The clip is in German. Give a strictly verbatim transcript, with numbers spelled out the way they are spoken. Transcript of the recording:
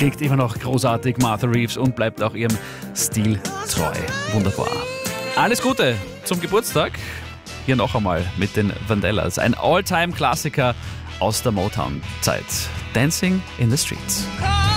klingt immer noch großartig, Martha Reeves, und bleibt auch ihrem Stil treu. Wunderbar. Alles Gute zum Geburtstag. Hier noch einmal mit den Vandellas. Ein All-Time-Klassiker aus der Motown-Zeit. Dancing in the Streets.